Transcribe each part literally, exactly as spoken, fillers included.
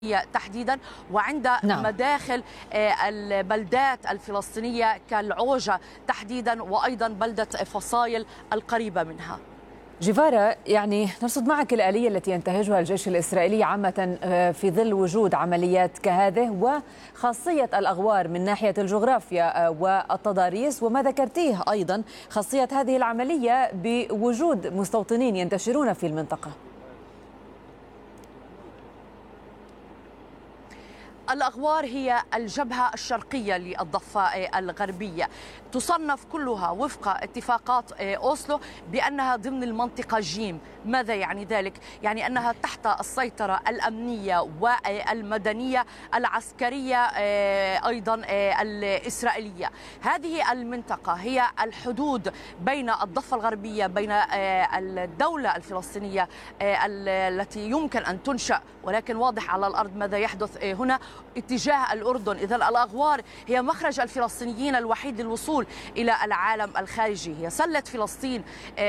تحديدا وعند نعم. مداخل البلدات الفلسطينية كالعوجة تحديدا وأيضا بلدة فصايل القريبة منها. جيفارا، يعني نرصد معك الآلية التي ينتهجها الجيش الإسرائيلي عامة في ظل وجود عمليات كهذه وخاصية الأغوار من ناحية الجغرافيا والتضاريس، وما ذكرتيه أيضا خاصية هذه العملية بوجود مستوطنين ينتشرون في المنطقة. الأغوار هي الجبهة الشرقية للضفة الغربية، تصنف كلها وفق اتفاقات أوسلو بأنها ضمن المنطقة جيم. ماذا يعني ذلك؟ يعني أنها تحت السيطرة الأمنية والمدنية العسكرية أيضا الإسرائيلية. هذه المنطقة هي الحدود بين الضفة الغربية، بين الدولة الفلسطينية التي يمكن أن تنشأ، ولكن واضح على الأرض ماذا يحدث هنا اتجاه الأردن. إذا الأغوار هي مخرج الفلسطينيين الوحيد للوصول إلى العالم الخارجي، هي سلة فلسطين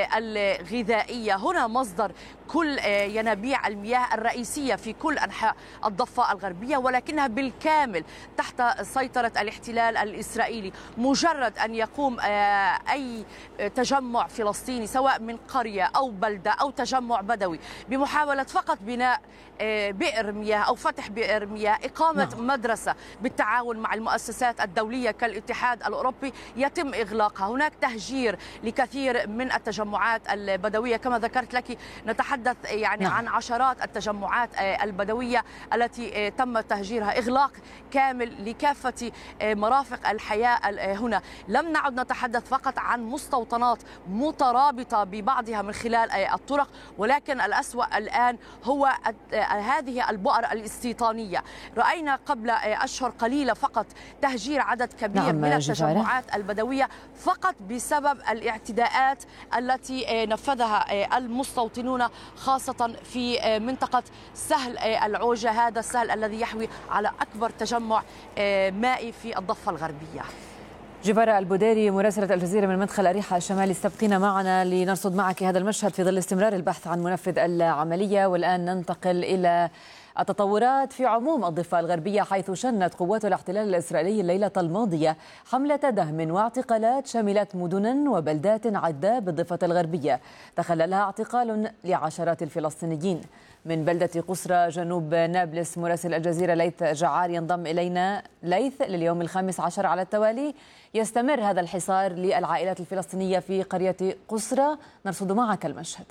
الغذائية، هنا مصدر كل ينابيع المياه الرئيسية في كل أنحاء الضفة الغربية، ولكنها بالكامل تحت سيطرة الاحتلال الإسرائيلي. مجرد أن يقوم أي تجمع فلسطيني سواء من قرية أو بلدة أو تجمع بدوي بمحاولة فقط بناء بئر مياه أو فتح بئر مياه، إقامة نعم. مدرسة بالتعاون مع المؤسسات الدولية كالاتحاد الأوروبي، يتم إغلاقها. هناك تهجير لكثير من التجمعات البدوية، كما ذكرت لك نتحدث يعني نعم. عن عشرات التجمعات البدوية التي تم تهجيرها، إغلاق كامل لكافة مرافق الحياة هنا. لم نعد نتحدث فقط عن مستوطنات مترابطة ببعضها من خلال الطرق، ولكن الأسوأ الآن هو هذه البؤر الاستيطانية. رأينا قبل أشهر قليلة فقط تهجير عدد كبير نعم من التجمعات جفارة. البدوية فقط بسبب الاعتداءات التي نفذها المستوطنون، خاصة في منطقة سهل العوجة، هذا السهل الذي يحوي على أكبر تجمع مائي في الضفة الغربية. جيفارا البوديري مراسلة الجزيرة من مدخل أريحا الشمالي، استبقينا معنا لنرصد معك هذا المشهد في ظل استمرار البحث عن منفذ العملية. والآن ننتقل إلى التطورات في عموم الضفة الغربية، حيث شنت قوات الاحتلال الإسرائيلي الليلة الماضية حملة دهم واعتقالات شملت مدنا وبلدات عدة بالضفة الغربية تخللها اعتقال لعشرات الفلسطينيين. من بلدة قسرى جنوب نابلس مراسل الجزيرة ليث جعار ينضم إلينا. ليث، لليوم الخامس عشر على التوالي يستمر هذا الحصار للعائلات الفلسطينية في قرية قسرى، نرصد معك المشهد.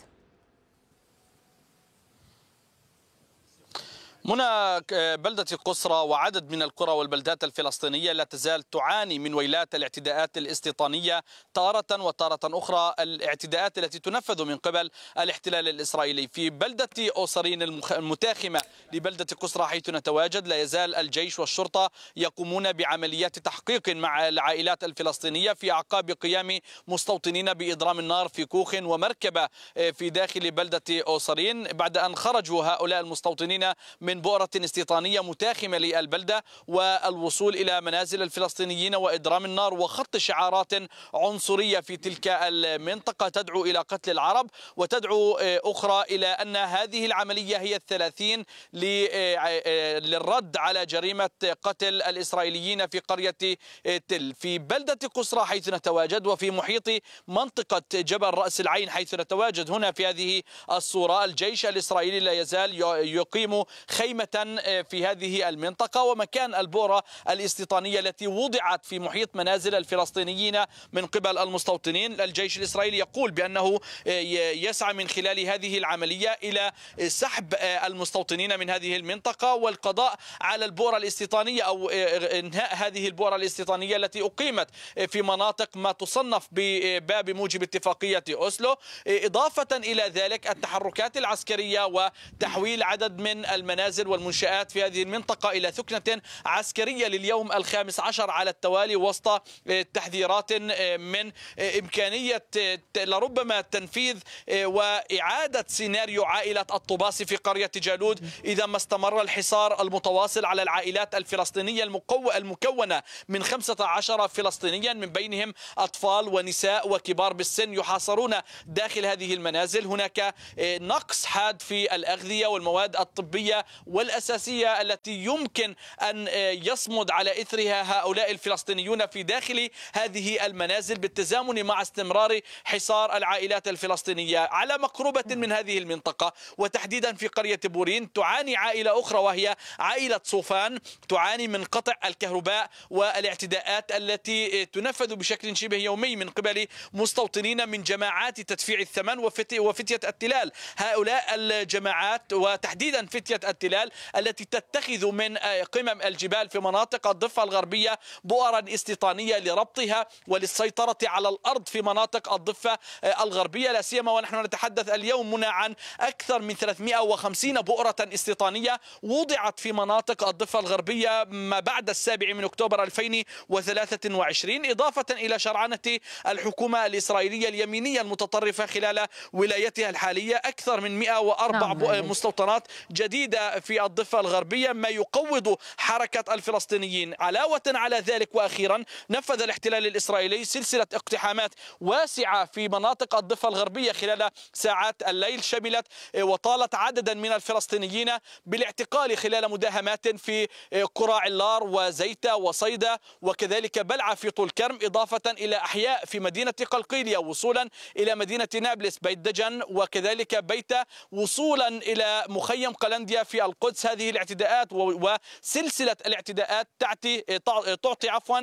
منى، بلدة قسرى وعدد من القرى والبلدات الفلسطينية لا تزال تعاني من ويلات الاعتداءات الاستيطانية تارة وتارة أخرى، الاعتداءات التي تنفذ من قبل الاحتلال الإسرائيلي. في بلدة أوسرين المتاخمة لبلدة قسرى حيث نتواجد لا يزال الجيش والشرطة يقومون بعمليات تحقيق مع العائلات الفلسطينية في أعقاب قيام مستوطنين بإضرام النار في كوخ ومركبة في داخل بلدة أوسرين، بعد أن خرجوا هؤلاء المستوطنين من من بؤرة استيطانية متاخمة للبلدة والوصول إلى منازل الفلسطينيين وإضرام النار وخط شعارات عنصرية في تلك المنطقة تدعو إلى قتل العرب وتدعو أخرى إلى أن هذه العملية هي الثلاثين للرد على جريمة قتل الإسرائيليين في قرية تل. في بلدة قسرى حيث نتواجد وفي محيط منطقة جبل رأس العين حيث نتواجد هنا في هذه الصورة، الجيش الإسرائيلي لا يزال يقيم خيمة في هذه المنطقة ومكان البؤرة الاستيطانية التي وضعت في محيط منازل الفلسطينيين من قبل المستوطنين. الجيش الإسرائيلي يقول بأنه يسعى من خلال هذه العملية إلى سحب المستوطنين من هذه المنطقة والقضاء على البؤرة الاستيطانية أو إنهاء هذه البؤرة الاستيطانية التي أقيمت في مناطق ما تصنف بباب موجب اتفاقية أوسلو. إضافة إلى ذلك التحركات العسكرية وتحويل عدد من المنازل والمنشآت في هذه المنطقة إلى ثكنة عسكرية لليوم الخامس عشر على التوالي، وسط تحذيرات من إمكانية لربما تنفيذ وإعادة سيناريو عائلة الطباس في قرية جالود إذا ما استمر الحصار المتواصل على العائلات الفلسطينية المكونة من خمسة عشر فلسطينيا من بينهم أطفال ونساء وكبار بالسن يحاصرون داخل هذه المنازل. هناك نقص حاد في الأغذية والمواد الطبية والأساسية التي يمكن أن يصمد على إثرها هؤلاء الفلسطينيون في داخل هذه المنازل بالتزامن مع استمرار حصار العائلات الفلسطينية على مقربة من هذه المنطقة، وتحديدا في قرية بورين. تعاني عائلة أخرى وهي عائلة صوفان، تعاني من قطع الكهرباء والاعتداءات التي تنفذ بشكل شبه يومي من قبل مستوطنين من جماعات تدفيع الثمن وفتية التلال. هؤلاء الجماعات وتحديدا فتية التلال التي تتخذ من قمم الجبال في مناطق الضفة الغربية بؤرا استيطانية لربطها وللسيطرة على الأرض في مناطق الضفة الغربية، لا سيما ونحن نتحدث اليوم منى عن أكثر من ثلاثمئة وخمسين بؤرة استيطانية وضعت في مناطق الضفة الغربية ما بعد السابع من أكتوبر ألفين وثلاثة وعشرين، إضافة إلى شرعنة الحكومة الإسرائيلية اليمينية المتطرفة خلال ولايتها الحالية. أكثر من مئة وأربع نعم. مستوطنات جديدة في الضفة الغربية، ما يقوض حركة الفلسطينيين. علاوة على ذلك وأخيرا نفذ الاحتلال الإسرائيلي سلسلة اقتحامات واسعة في مناطق الضفة الغربية خلال ساعات الليل، شملت وطالت عددا من الفلسطينيين بالاعتقال خلال مداهمات في قرى علار وزيتة وصيدا وكذلك بلعة في طول كرم، إضافة إلى أحياء في مدينة قلقيلية وصولا إلى مدينة نابلس، بيت دجن وكذلك بيتا، وصولا إلى مخيم قلنديا في القدس. هذه الاعتداءات وسلسلة الاعتداءات تعطي تعطي عفوا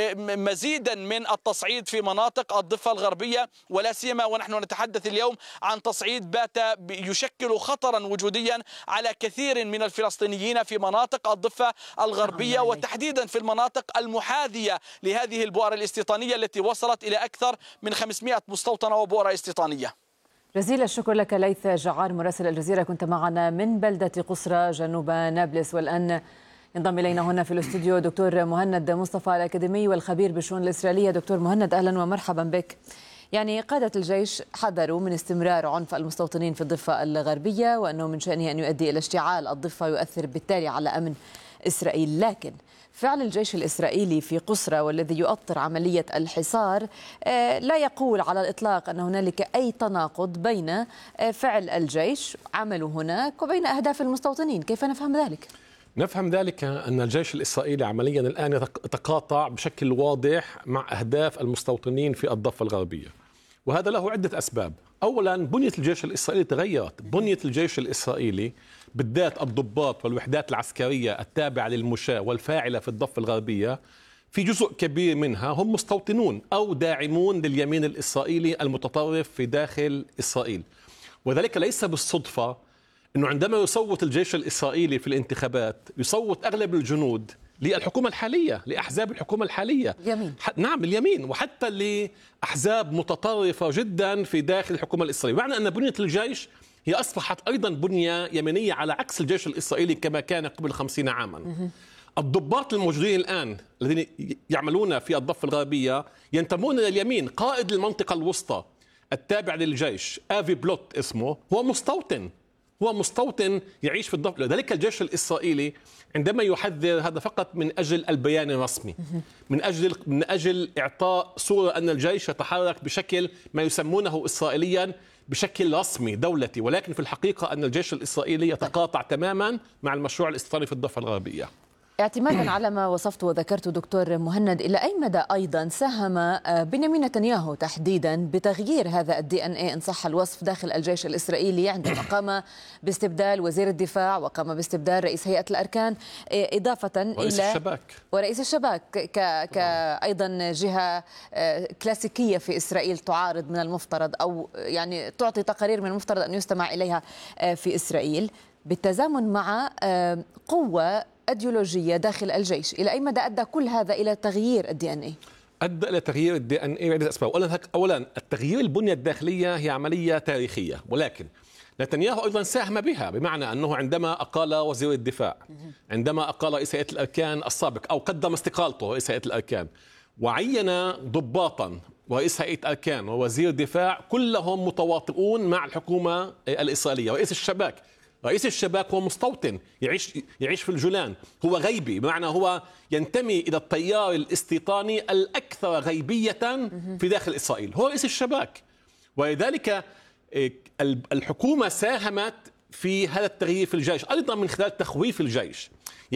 مزيدا من التصعيد في مناطق الضفة الغربية، ولا سيما ونحن نتحدث اليوم عن تصعيد بات يشكل خطرا وجوديا على كثير من الفلسطينيين في مناطق الضفة الغربية وتحديدا في المناطق المحاذية لهذه البؤر الاستيطانية التي وصلت إلى أكثر من خمسمئة مستوطنة وبؤرة استيطانية. جزيل الشكر لك ليث جعار مراسل الجزيرة، كنت معنا من بلدة قصرى جنوب نابلس. والآن ينضم إلينا هنا في الاستوديو دكتور مهند مصطفى الأكاديمي والخبير بالشؤون الإسرائيلية. دكتور مهند أهلا ومرحبا بك. يعني قادة الجيش حذروا من استمرار عنف المستوطنين في الضفة الغربية وأنه من شأنه أن يؤدي إلى اشتعال الضفة ويؤثر بالتالي على أمن إسرائيل، لكن فعل الجيش الإسرائيلي في قصرى والذي يؤطر عملية الحصار لا يقول على الإطلاق أن هنالك أي تناقض بين فعل الجيش عمله هناك وبين أهداف المستوطنين. كيف نفهم ذلك؟ نفهم ذلك أن الجيش الإسرائيلي عمليا الآن يتقاطع بشكل واضح مع أهداف المستوطنين في الضفة الغربية، وهذا له عدة أسباب. أولا، بنية الجيش الإسرائيلي تغيرت. بنية الجيش الإسرائيلي بالذات الضباط والوحدات العسكرية التابعة للمشاة والفاعلة في الضفة الغربية في جزء كبير منها هم مستوطنون أو داعمون لليمين الإسرائيلي المتطرف في داخل إسرائيل، وذلك ليس بالصدفة أنه عندما يصوت الجيش الإسرائيلي في الانتخابات يصوت أغلب الجنود للحكومة الحالية، لأحزاب الحكومة الحالية. اليمين. نعم اليمين، وحتى لأحزاب متطرفة جدا في داخل الحكومة الإسرائيلية، معنى أن بنية الجيش هي أصبحت أيضا بنية يمنية على عكس الجيش الإسرائيلي كما كان قبل خمسين عاما. الضباط الموجودين الآن الذين يعملون في الضفة الغربية ينتمون إلى اليمين. قائد المنطقة الوسطى التابع للجيش آفي بلوت اسمه، هو مستوطن هو مستوطن يعيش في الضفة. لذلك الجيش الإسرائيلي عندما يحذر هذا فقط من أجل البيان الرسمي، من أجل من أجل إعطاء صورة أن الجيش يتحرك بشكل ما يسمونه إسرائيليا بشكل رسمي دولتي، ولكن في الحقيقة أن الجيش الإسرائيلي يتقاطع تماما مع المشروع الاستيطاني في الضفة الغربية. اعتمادا على ما وصفت وذكرت دكتور مهند، إلى أي مدى أيضا ساهم بنيامين نتنياهو تحديدا بتغيير هذا الدي ان اي إن صح الوصف داخل الجيش الإسرائيلي عندما قام باستبدال وزير الدفاع وقام باستبدال رئيس هيئة الأركان، إضافة ورئيس إلى الشباك ورئيس الشباك ك... كأيضا جهة كلاسيكية في إسرائيل تعارض من المفترض أو يعني تعطي تقارير من المفترض أن يستمع إليها في إسرائيل، بالتزامن مع قوة أيديولوجية داخل الجيش. إلى أي مدى أدى كل هذا إلى تغيير الدي ان اي؟ أدى إلى تغيير الدي ان اي عدة أسباب. أولا أولا التغيير البنية الداخلية هي عملية تاريخية، ولكن نتنياهو أيضا ساهم بها، بمعنى أنه عندما أقال وزير الدفاع، عندما أقال رئيس هيئة الأركان السابق أو قدم استقالته رئيس هيئة الأركان، وعين ضباطا ورئيس هيئة أركان ووزير دفاع كلهم متواطئون مع الحكومة الإسرائيلية. رئيس الشباك رئيس الشباك هو مستوطن يعيش يعيش في الجولان، هو غيبي، بمعنى هو ينتمي إلى التيار الاستيطاني الأكثر غيبية في داخل إسرائيل، هو رئيس الشباك. ولذلك الحكومة ساهمت في هذا التغيير في الجيش، أيضا من خلال تخويف الجيش.